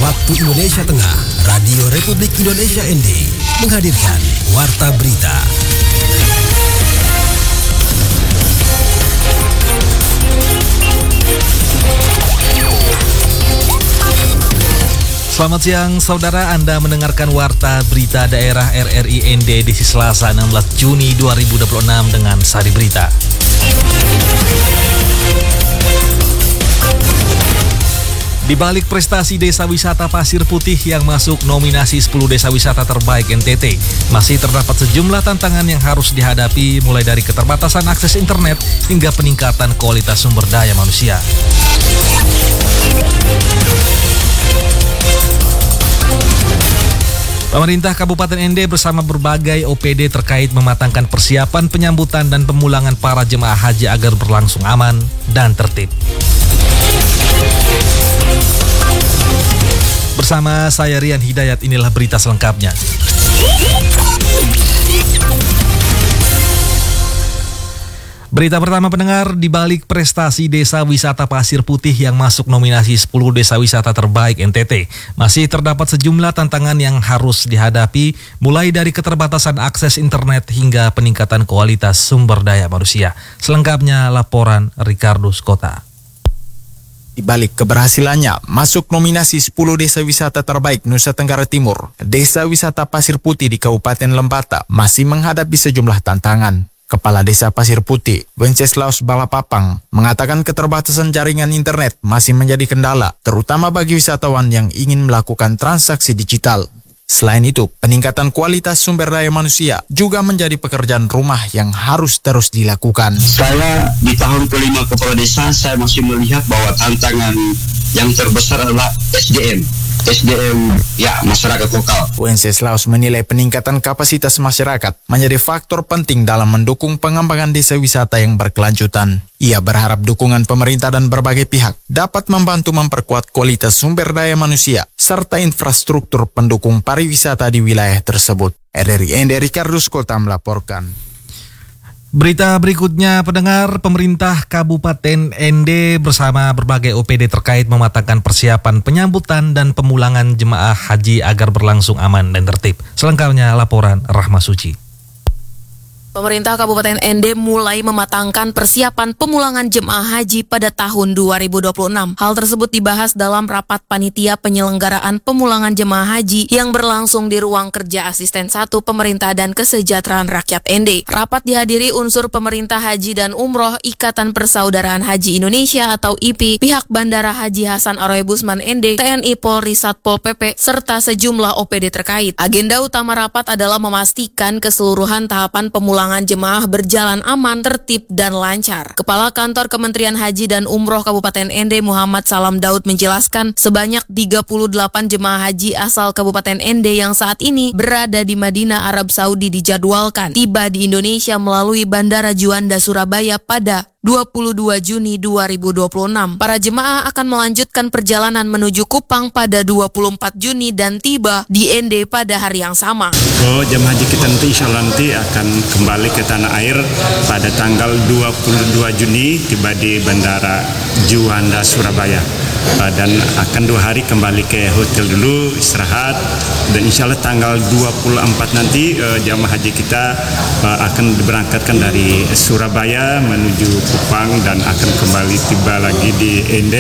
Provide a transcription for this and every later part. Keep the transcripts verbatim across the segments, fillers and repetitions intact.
waktu Indonesia Tengah, Radio Republik Indonesia N D menghadirkan Warta Berita. Selamat siang saudara, Anda mendengarkan Warta Berita Daerah R R I N D edisi Selasa enam belas Juni dua ribu dua puluh enam dengan Sari Berita. Di balik prestasi Desa Wisata Pasir Putih yang masuk nominasi sepuluh Desa Wisata Terbaik N T T, masih terdapat sejumlah tantangan yang harus dihadapi, mulai dari keterbatasan akses internet hingga peningkatan kualitas sumber daya manusia. Pemerintah Kabupaten N D bersama berbagai O P D terkait mematangkan persiapan penyambutan dan pemulangan para jemaah haji agar berlangsung aman dan tertib. Bersama saya Rian Hidayat, inilah berita selengkapnya. Berita pertama pendengar, di balik prestasi Desa Wisata Pasir Putih yang masuk nominasi sepuluh Desa Wisata Terbaik N T T, masih terdapat sejumlah tantangan yang harus dihadapi, mulai dari keterbatasan akses internet hingga peningkatan kualitas sumber daya manusia. Selengkapnya laporan Ricardo Skota. Di balik keberhasilannya masuk nominasi sepuluh Desa Wisata Terbaik Nusa Tenggara Timur, Desa Wisata Pasir Putih di Kabupaten Lembata masih menghadapi sejumlah tantangan. Kepala Desa Pasir Putih, Wenceslaus Balapapang, mengatakan keterbatasan jaringan internet masih menjadi kendala, terutama bagi wisatawan yang ingin melakukan transaksi digital. Selain itu, peningkatan kualitas sumber daya manusia juga menjadi pekerjaan rumah yang harus terus dilakukan. Saya di tahun kelima kepala desa, saya masih melihat bahwa tantangan yang terbesar adalah S D M. S D M, ya, masyarakat lokal. Wenceslaus menilai peningkatan kapasitas masyarakat menjadi faktor penting dalam mendukung pengembangan desa wisata yang berkelanjutan. Ia berharap dukungan pemerintah dan berbagai pihak dapat membantu memperkuat kualitas sumber daya manusia serta infrastruktur pendukung pariwisata di wilayah tersebut. R R I N D Ricardo Skota melaporkan. Berita berikutnya pendengar, pemerintah Kabupaten N D bersama berbagai O P D terkait mematangkan persiapan penyambutan dan pemulangan jemaah haji agar berlangsung aman dan tertib. Selengkapnya laporan Rahma Suci. Pemerintah Kabupaten N D mulai mematangkan persiapan pemulangan jemaah haji pada tahun dua ribu dua puluh enam. Hal tersebut dibahas dalam rapat panitia penyelenggaraan pemulangan jemaah haji yang berlangsung di ruang kerja Asisten satu Pemerintah dan Kesejahteraan Rakyat N D. Rapat dihadiri unsur pemerintah haji dan umroh, Ikatan Persaudaraan Haji Indonesia atau I P I, pihak Bandara Haji Hasan Aroe Busman N D, T N I Polri Satpol P P, serta sejumlah O P D terkait. Agenda utama rapat adalah memastikan keseluruhan tahapan pemulangan jemaah berjalan aman, tertib, dan lancar. Kepala Kantor Kementerian Haji dan Umroh Kabupaten N D Muhammad Salam Daud menjelaskan sebanyak tiga puluh delapan jemaah haji asal Kabupaten N D yang saat ini berada di Madinah, Arab Saudi dijadwalkan tiba di Indonesia melalui Bandara Juanda Surabaya pada dua puluh dua Juni dua ribu dua puluh enam. Para jemaah akan melanjutkan perjalanan menuju Kupang pada dua puluh empat Juni dan tiba di N D pada hari yang sama. Oh, jemaah haji kita nanti insya Allah nanti akan kembali ke tanah air pada tanggal dua puluh dua Juni, tiba di Bandara Juanda Surabaya. Uh, dan akan dua hari kembali ke hotel dulu, istirahat, dan insya Allah tanggal dua puluh empat nanti uh, jamaah haji kita uh, akan diberangkatkan dari Surabaya menuju Kupang dan akan kembali tiba lagi di N D,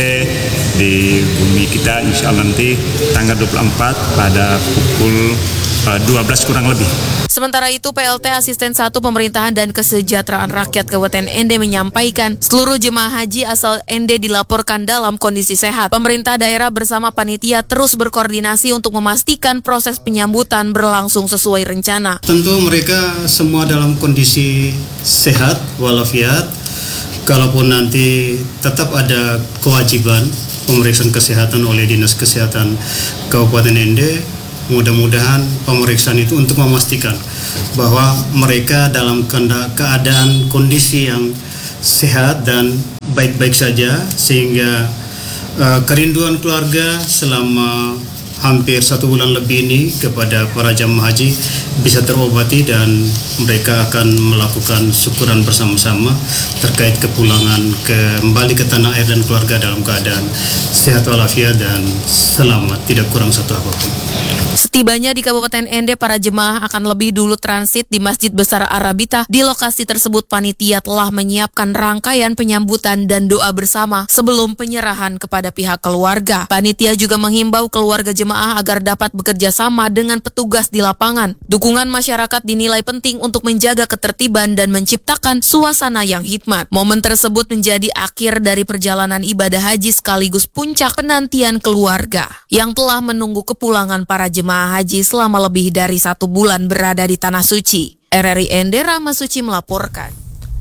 di bumi kita insya Allah nanti tanggal dua puluh empat pada pukul uh, dua belas kurang lebih. Sementara itu, P L T Asisten satu Pemerintahan dan Kesejahteraan Rakyat Kabupaten N D menyampaikan seluruh jemaah haji asal N D dilaporkan dalam kondisi sehat. Pemerintah daerah bersama panitia terus berkoordinasi untuk memastikan proses penyambutan berlangsung sesuai rencana. Tentu mereka semua dalam kondisi sehat walafiat. Kalaupun nanti tetap ada kewajiban pemeriksaan kesehatan oleh Dinas Kesehatan Kabupaten N D, mudah-mudahan pemeriksaan itu untuk memastikan bahwa mereka dalam keadaan kondisi yang sehat dan baik-baik saja, sehingga uh, kerinduan keluarga selama hampir satu bulan lebih ini kepada para jamaah haji bisa terobati dan mereka akan melakukan syukuran bersama-sama terkait kepulangan kembali ke tanah air dan keluarga dalam keadaan sehat walafiat dan selamat, tidak kurang satu apapun. Setibanya di Kabupaten Ende, para jemaah akan lebih dulu transit di Masjid Besar Arabita. Di lokasi tersebut, panitia telah menyiapkan rangkaian penyambutan dan doa bersama sebelum penyerahan kepada pihak keluarga. Panitia juga menghimbau keluarga jemaah agar dapat bekerja sama dengan petugas di lapangan. Dukungan masyarakat dinilai penting untuk menjaga ketertiban dan menciptakan suasana yang hikmat. Momen tersebut menjadi akhir dari perjalanan ibadah haji sekaligus puncak penantian keluarga yang telah menunggu kepulangan para jemaah haji selama lebih dari satu bulan berada di Tanah Suci. R R I Ende, Rahma Suci melaporkan.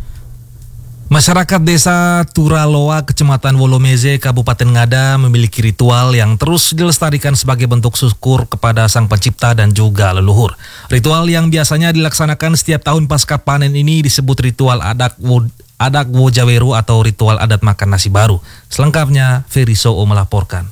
Masyarakat Desa Turaloa, Kecamatan Wolomeze, Kabupaten Ngada memiliki ritual yang terus dilestarikan sebagai bentuk syukur kepada Sang Pencipta dan juga leluhur. Ritual yang biasanya dilaksanakan setiap tahun pasca panen ini disebut ritual adak wo, adak wojaweru atau ritual adat makan nasi baru. Selengkapnya, Ferry Soo melaporkan.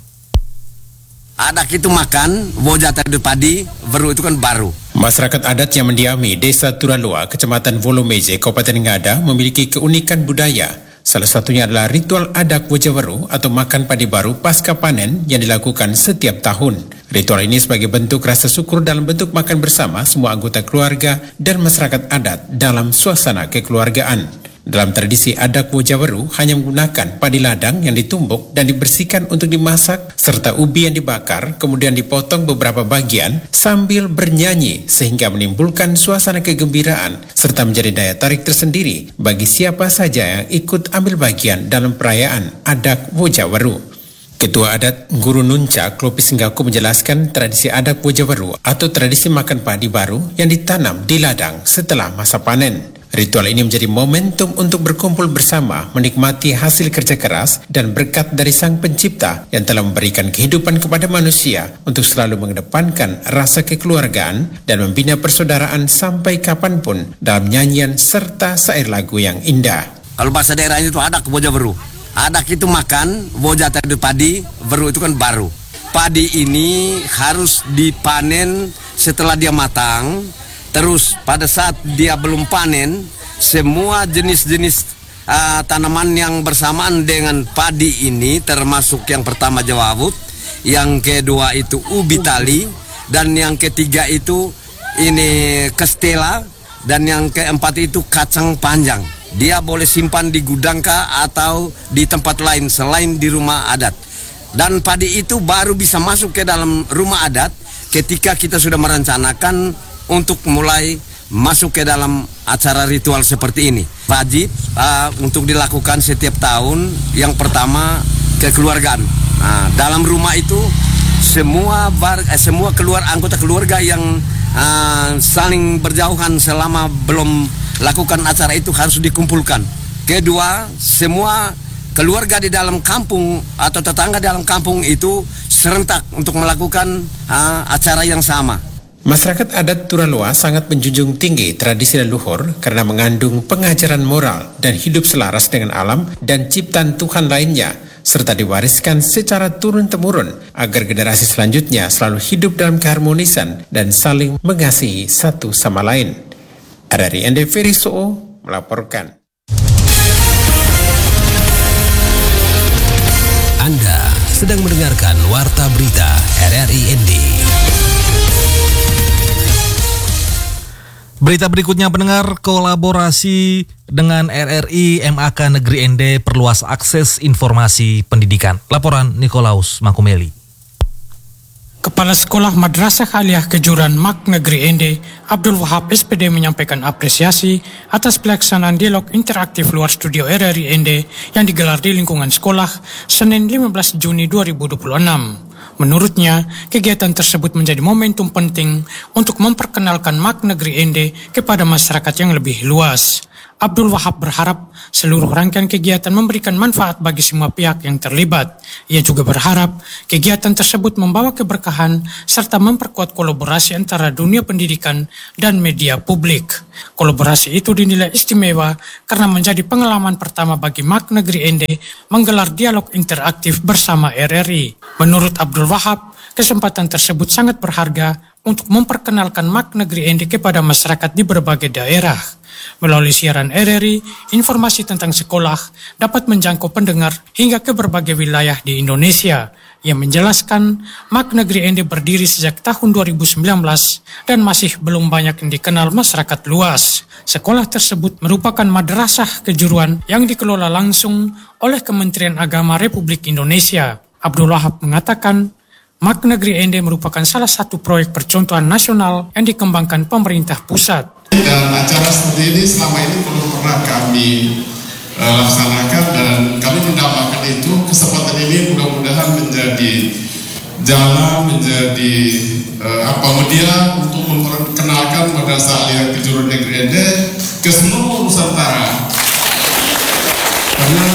Adak itu makan, woja tadi padi, veru itu kan baru. Masyarakat adat yang mendiami Desa Turaloa, Kecamatan Wolomeze, Kabupaten Ngada memiliki keunikan budaya. Salah satunya adalah ritual adak wojaweru atau makan padi baru pasca panen yang dilakukan setiap tahun. Ritual ini sebagai bentuk rasa syukur dalam bentuk makan bersama semua anggota keluarga dan masyarakat adat dalam suasana kekeluargaan. Dalam tradisi adak wojaweru hanya menggunakan padi ladang yang ditumbuk dan dibersihkan untuk dimasak serta ubi yang dibakar kemudian dipotong beberapa bagian sambil bernyanyi sehingga menimbulkan suasana kegembiraan serta menjadi daya tarik tersendiri bagi siapa saja yang ikut ambil bagian dalam perayaan adak wojaweru. Ketua adat Guru Nunca Klopi Singgaku menjelaskan tradisi adak wojaweru atau tradisi makan padi baru yang ditanam di ladang setelah masa panen. Ritual ini menjadi momentum untuk berkumpul bersama, menikmati hasil kerja keras dan berkat dari Sang Pencipta yang telah memberikan kehidupan kepada manusia untuk selalu mengedepankan rasa kekeluargaan dan membina persaudaraan sampai kapanpun dalam nyanyian serta syair lagu yang indah. Kalau bahasa daerahnya itu adak wojaweru. Adak itu makan, woja tadi padi, veru itu kan baru. Padi ini harus dipanen setelah dia matang. Terus pada saat dia belum panen, semua jenis-jenis uh, tanaman yang bersamaan dengan padi ini, termasuk yang pertama jawabut, yang kedua itu ubi tali, dan yang ketiga itu ini kestela, dan yang keempat itu kacang panjang. Dia boleh simpan di gudang kah atau di tempat lain selain di rumah adat. Dan padi itu baru bisa masuk ke dalam rumah adat ketika kita sudah merencanakan untuk mulai masuk ke dalam acara ritual seperti ini. Wajib uh, untuk dilakukan setiap tahun. Yang pertama, kekeluargaan. Nah, dalam rumah itu semua bar, eh, semua keluar anggota keluarga yang uh, saling berjauhan selama belum lakukan acara itu harus dikumpulkan. Kedua, semua keluarga di dalam kampung atau tetangga dalam kampung itu serentak untuk melakukan uh, acara yang sama. Masyarakat adat Turaloa sangat menjunjung tinggi tradisi leluhur karena mengandung pengajaran moral dan hidup selaras dengan alam dan ciptaan Tuhan lainnya, serta diwariskan secara turun-temurun agar generasi selanjutnya selalu hidup dalam keharmonisan dan saling mengasihi satu sama lain. R R I Ende, Ferry Soo melaporkan. Anda sedang mendengarkan Warta Berita R R I N D. Berita berikutnya, pendengar, kolaborasi dengan R R I M A K Negeri Ende perluas akses informasi pendidikan. Laporan Nikolaus Makumeli. Kepala Sekolah Madrasah Aliyah Kejuran M A K Negeri Ende, Abdul Wahab S P D menyampaikan apresiasi atas pelaksanaan dialog interaktif luar studio R R I Ende yang digelar di lingkungan sekolah Senin lima belas Juni dua ribu dua puluh enam. Menurutnya, kegiatan tersebut menjadi momentum penting untuk memperkenalkan M A K Negeri Ende kepada masyarakat yang lebih luas. Abdul Wahab berharap seluruh rangkaian kegiatan memberikan manfaat bagi semua pihak yang terlibat. Ia juga berharap kegiatan tersebut membawa keberkahan serta memperkuat kolaborasi antara dunia pendidikan dan media publik. Kolaborasi itu dinilai istimewa karena menjadi pengalaman pertama bagi M A K Negeri Ende menggelar dialog interaktif bersama R R I. Menurut Abdul Wahab, kesempatan tersebut sangat berharga untuk memperkenalkan M A K Negeri Ende kepada masyarakat di berbagai daerah. Melalui siaran R R I, informasi tentang sekolah dapat menjangkau pendengar hingga ke berbagai wilayah di Indonesia. Ia menjelaskan M A K Negeri Ende berdiri sejak tahun dua ribu sembilan belas dan masih belum banyak yang dikenal masyarakat luas. Sekolah tersebut merupakan madrasah kejuruan yang dikelola langsung oleh Kementerian Agama Republik Indonesia. Abdul Wahab mengatakan, M A K Negeri Ende merupakan salah satu proyek percontohan nasional yang dikembangkan pemerintah pusat. Dan acara seperti ini selama ini belum pernah kami uh, laksanakan dan kami mendapatkan itu. Kesempatan ini mudah-mudahan menjadi jalan, menjadi uh, apa media untuk memperkenalkan Madrasah Aliyah Kejuruan Negeri Ende ke seluruh Nusantara. Karena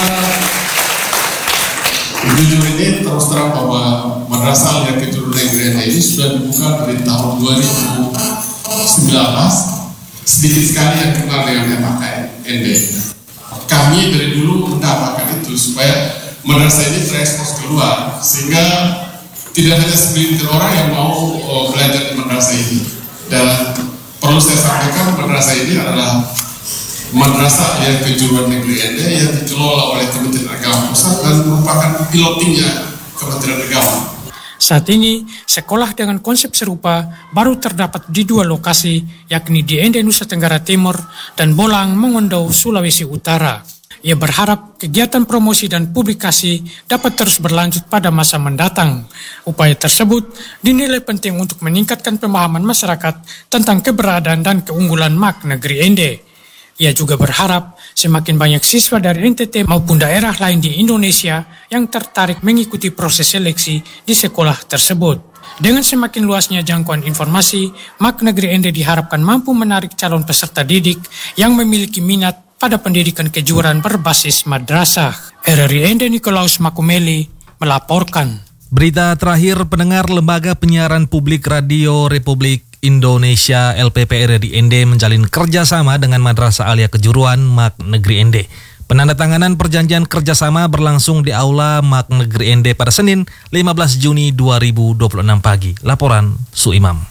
jujur ini terus terang bahwa Madrasah Aliyah Kejuruan Negeri Ende ini sudah dibuka dari tahun dua ribu sembilan belas. Sedikit sekali yang kenal dengan M A K Ende. Kami dari dulu mendapatkan itu supaya madrasah ini terekspos keluar, sehingga tidak hanya segelintir orang yang mau oh, belajar di madrasah ini. Dan perlu saya sampaikan, madrasah ini adalah Madrasah Aliyah Kejuruan Negeri Ende yang dikelola oleh Kementerian Agama Pusat dan merupakan pilotingnya Kementerian Agama. Saat ini, sekolah dengan konsep serupa baru terdapat di dua lokasi, yakni di Ende, Nusa Tenggara Timur, dan Bolang, Mongondo, Sulawesi Utara. Ia berharap kegiatan promosi dan publikasi dapat terus berlanjut pada masa mendatang. Upaya tersebut dinilai penting untuk meningkatkan pemahaman masyarakat tentang keberadaan dan keunggulan M A K Negeri Ende. Ia juga berharap semakin banyak siswa dari N T T maupun daerah lain di Indonesia yang tertarik mengikuti proses seleksi di sekolah tersebut. Dengan semakin luasnya jangkauan informasi, M A K Negeri Ende diharapkan mampu menarik calon peserta didik yang memiliki minat pada pendidikan kejuruan berbasis madrasah. R R I Ende Nikolaus Makumeli melaporkan. Berita terakhir, pendengar, Lembaga Penyiaran Publik Radio Republik Indonesia L P P R R I Ende menjalin kerjasama dengan Madrasah Aliyah Kejuruan M A K Negeri Ende. Penandatanganan perjanjian kerjasama berlangsung di Aula M A K Negeri Ende pada Senin lima belas Juni dua ribu dua puluh enam pagi. Laporan Suimam.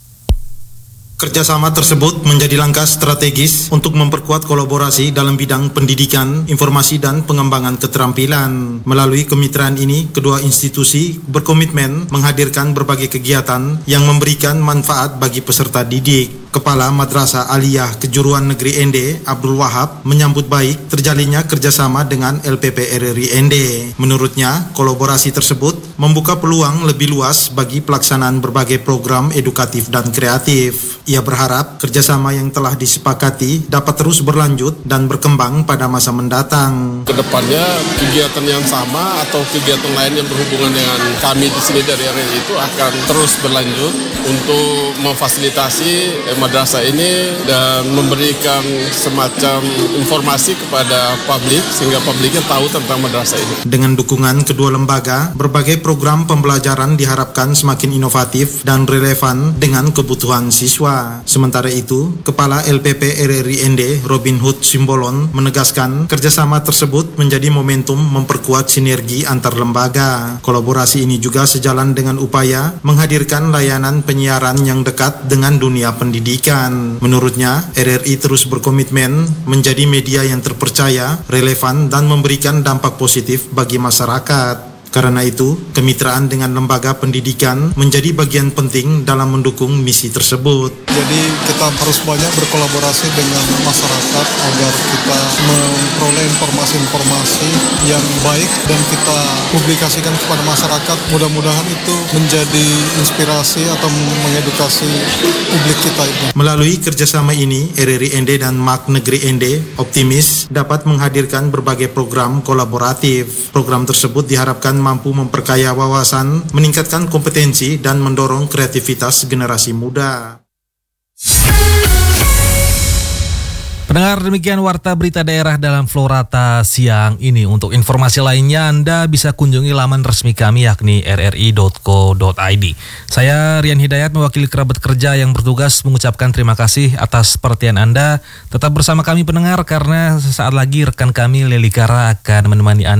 Kerjasama tersebut menjadi langkah strategis untuk memperkuat kolaborasi dalam bidang pendidikan, informasi, dan pengembangan keterampilan. Melalui kemitraan ini, kedua institusi berkomitmen menghadirkan berbagai kegiatan yang memberikan manfaat bagi peserta didik. Kepala Madrasah Aliyah Kejuruan Negeri Ende, Abdul Wahab, menyambut baik terjalinnya kerjasama dengan L P P R R I Ende. Menurutnya, kolaborasi tersebut membuka peluang lebih luas bagi pelaksanaan berbagai program edukatif dan kreatif. Ia berharap kerjasama yang telah disepakati dapat terus berlanjut dan berkembang pada masa mendatang. Kedepannya kegiatan yang sama atau kegiatan lain yang berhubungan dengan kami di sini dari R R I itu akan terus berlanjut untuk memfasilitasi madrasah ini dan memberikan semacam informasi kepada publik sehingga publiknya tahu tentang madrasah ini. Dengan dukungan kedua lembaga, berbagai program pembelajaran diharapkan semakin inovatif dan relevan dengan kebutuhan siswa. Sementara itu, Kepala L P P R R I Ende, Robin Hood Simbolon, menegaskan kerjasama tersebut menjadi momentum memperkuat sinergi antar lembaga. Kolaborasi ini juga sejalan dengan upaya menghadirkan layanan penyiaran yang dekat dengan dunia pendidikan. Menurutnya, R R I terus berkomitmen menjadi media yang terpercaya, relevan, dan memberikan dampak positif bagi masyarakat. Karena itu, kemitraan dengan lembaga pendidikan menjadi bagian penting dalam mendukung misi tersebut. Jadi kita harus banyak berkolaborasi dengan masyarakat agar kita memperoleh informasi-informasi yang baik dan kita publikasikan kepada masyarakat. Mudah-mudahan itu menjadi inspirasi atau mengedukasi publik kita itu. Melalui kerjasama ini, R R I Ende dan M A K Negeri Ende optimis dapat menghadirkan berbagai program kolaboratif. Program tersebut diharapkan mampu memperkaya wawasan, meningkatkan kompetensi, dan mendorong kreativitas generasi muda. Pendengar, demikian Warta Berita Daerah dalam Florata siang ini. Untuk informasi lainnya Anda bisa kunjungi laman resmi kami yakni r r i dot co dot i d. Saya Rian Hidayat mewakili kerabat kerja yang bertugas mengucapkan terima kasih atas perhatian Anda. Tetap bersama kami pendengar karena sesaat lagi rekan kami Leli Kara akan menemani Anda